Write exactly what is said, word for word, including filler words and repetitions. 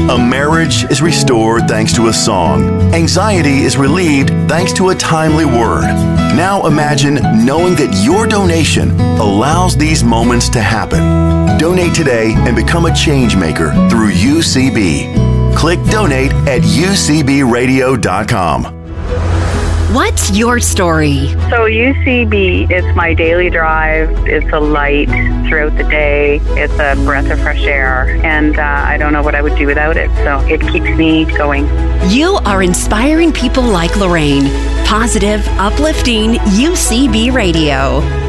A marriage is restored thanks to a song. Anxiety is relieved thanks to a timely word. Now imagine knowing that your donation allows these moments to happen. Donate today and become a change maker through U C B. Click donate at U C B radio dot com. What's your story? So U C B is my daily drive. It's a light throughout the day. It's a breath of fresh air. And uh, I don't know what I would do without it. So it keeps me going. You are inspiring people like Lorraine. Positive, uplifting U C B Radio.